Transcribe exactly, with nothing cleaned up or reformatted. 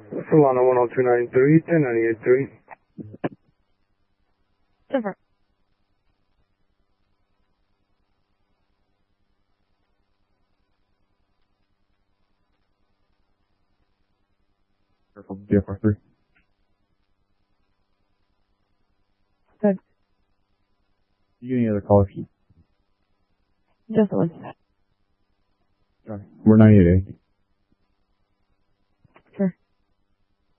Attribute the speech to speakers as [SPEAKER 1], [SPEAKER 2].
[SPEAKER 1] Solana one oh two nine three, ten ninety-eight three.
[SPEAKER 2] Over.
[SPEAKER 3] Careful, D F R three.
[SPEAKER 2] Good.
[SPEAKER 3] You get any other callers?
[SPEAKER 2] Just the one.
[SPEAKER 3] Sorry. We're ninety-eight A.